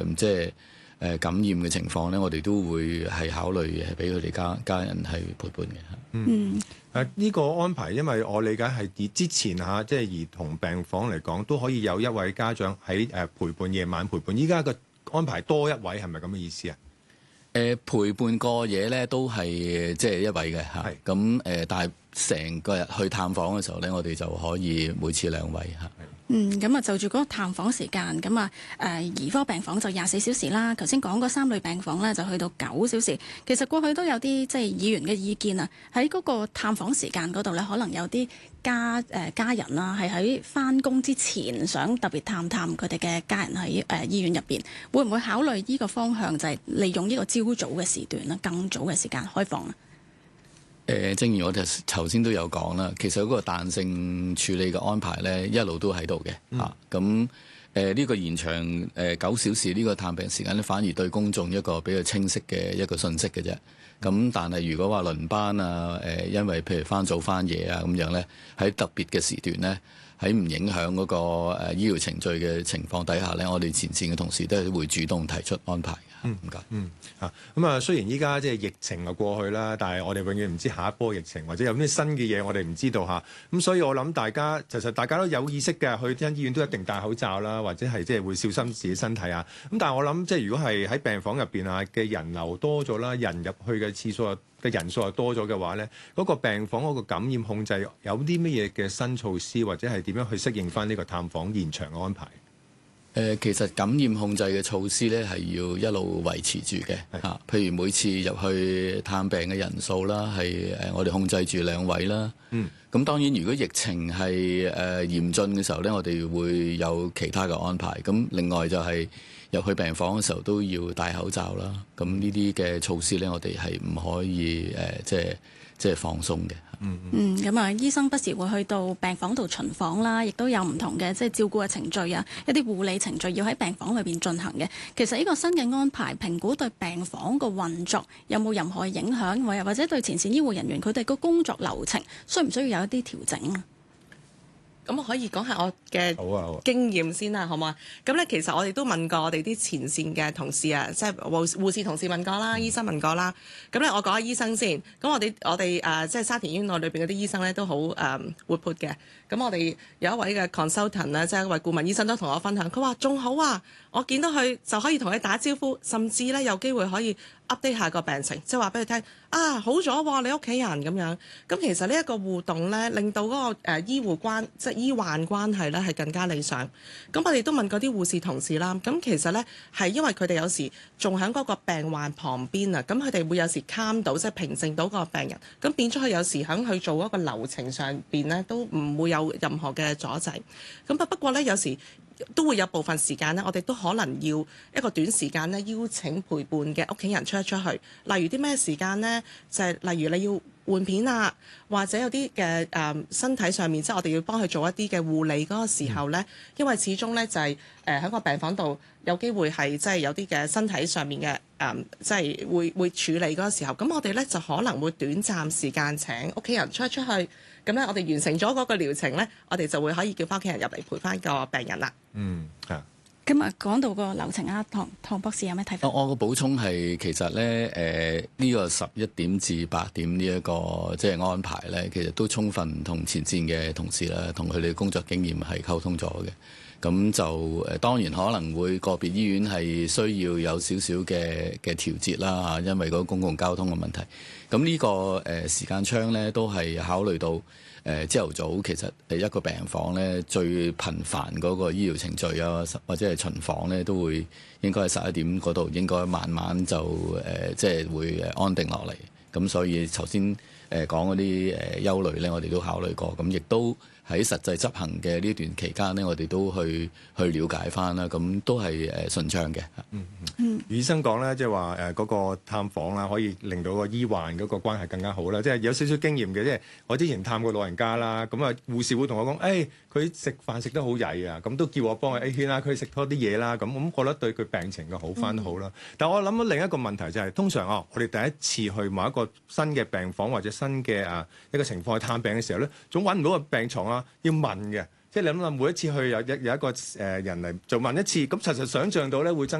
即係感染嘅情況咧，我哋都會係考慮係俾佢哋家人係陪伴嘅。 呢個安排，因為我理解係以之前即係兒童病房嚟講，都可以有一位家長喺陪伴夜晚陪伴。依家個安排多一位係咪咁嘅意思啊？ 陪伴過夜咧都係即係一位嘅嚇。咁但係成個日去探訪嘅時候咧，我哋就可以每次2位嚇。 咁就住嗰個探訪時間，咁兒科病房就24小時啦。頭先講嗰3類病房咧就去到9小時。其實過去都有啲即係議員嘅意見啊，喺嗰個探訪時間嗰度咧，可能有啲家人啦，係喺返工之前想特別探佢哋嘅家人喺醫院入邊，會唔會考慮呢個方向，就係利用呢個朝早嘅時段啦，更早嘅時間開放啊？ 正如我哋頭先都有講啦，其實嗰個彈性處理嘅安排咧，一路都喺度嘅嚇。咁呢個延長9小時呢個探病時間咧，反而對公眾一個比較清晰嘅一個信息嘅啫。咁但係如果話輪班啊，因為譬如返早返夜啊咁樣咧，喺特別嘅時段咧，喺唔影響嗰個醫療程序嘅情況底下咧，我哋前線嘅同事都係會主動提出安排。唔該。 雖然依家即係疫情就過去啦，但係我哋永遠唔知下一波疫情或者有咩新嘅嘢，我哋唔知道嚇。咁所以我諗其實大家都有意識嘅，去間醫院都一定戴口罩啦，或者係即係會小心自己身體啊。咁但係我諗即係如果係喺病房入邊啊嘅人流多咗啦，人入去嘅次數嘅人數又多咗嘅話咧，嗰個病房嗰個感染控制有啲乜嘢嘅新措施，或者係點樣去適應翻呢個探訪延長嘅安排？ 其實感染控制嘅措施咧係要一路維持住嘅嚇。譬如每次入去探病嘅人數啦，係我哋控制住2位啦。咁當然如果疫情係嚴峻嘅時候咧，我哋會有其他嘅安排。咁另外就係入去病房嘅時候都要戴口罩啦。咁呢啲嘅措施咧，我哋係唔可以即係放鬆嘅。 醫生不時會去到病房度巡訪啦，亦都有唔同嘅即係照顧嘅程序啊，一啲護理程序要喺病房裏邊進行嘅。其實呢個新嘅安排，評估對病房個運作有冇任何影響，或者對前線醫護人員佢哋個工作流程需唔需要有一啲調整啊？ 咁我可以講下我嘅經驗先啦，好唔好啊？咁咧，其實我哋都問過我哋啲前線嘅同事啊，即係護士同事問過啦，醫生問過啦。咁咧，我講下醫生先。咁我哋即係沙田醫院內裏邊嗰啲醫生咧都好活潑嘅。咁我哋有一位嘅 consultant 咧，即係一位顧問醫生都同我分享，佢話仲好啊，我見到佢就可以同佢打招呼，甚至咧有機會可以 update 下個病情，即係話俾佢聽啊，好咗喎，你屋企人咁樣。咁其實呢一個互動咧，令到嗰個即係醫患關係咧係更加理想。咁我哋都問過啲護士同事啦，咁其實咧係因為佢哋有時仲喺嗰個病患旁邊啊，咁佢哋會有時 calm 到，即係平靜到個病人，咁變咗佢有時喺去做嗰個流程上邊咧都唔會有任何嘅阻滯。咁不過咧有時都會有部分時間咧，我哋都可能要一個短時間咧邀請陪伴嘅屋企人出去。例如啲咩時間咧？就係例如你要換片啊，或者有啲嘅身體上面，即係我哋要幫佢做一啲嘅護理嗰個時候咧，因為始終咧就係喺個病房度有機會係即係有啲嘅身體上面嘅即係會處理嗰個時候，咁我哋咧就可能會短暫時間請屋企人出去，咁咧我哋完成咗嗰個療程咧，我哋就會可以叫翻屋企人入嚟陪翻個病人啦。 咁講到個流程啊，唐博士有咩睇法？ 我個補充係其實咧呢個11點至8點呢一個即係安排咧，其實都充分同前線嘅同事啦，同佢哋工作經驗係溝通咗嘅。咁就當然可能會個別醫院係需要有少少嘅調節啦，因為嗰個公共交通嘅問題。咁呢個時間窗咧都係考慮到朝頭早其實一個病房咧最頻繁嗰個醫療程序啊，或者係巡房咧都會應該係11點嗰度應該慢慢就即係會安定落嚟。咁所以頭先講嗰啲憂慮咧，我哋都考慮過，咁亦都喺實際執行嘅呢段期間呢，我哋都去了解翻啦，咁都係順暢嘅。 醫生講咧，即係話嗰個探訪啦，可以令到個醫患嗰個關係更加好啦。即係有少少經驗嘅，即係我之前探過老人家啦，咁啊護士會同我講，佢食飯食得好曳啊，咁都叫我幫佢勸下佢食多啲嘢啦。咁覺得對佢病情嘅好翻都好啦。但我諗到另一個問題就係，通常我哋第一次去某一個新嘅病房或者新嘅一個情況去探病嘅時候咧，總揾唔到個病床啊，要問嘅。即係你諗下，每一次去有一個人嚟就問一次，咁實想像到咧會增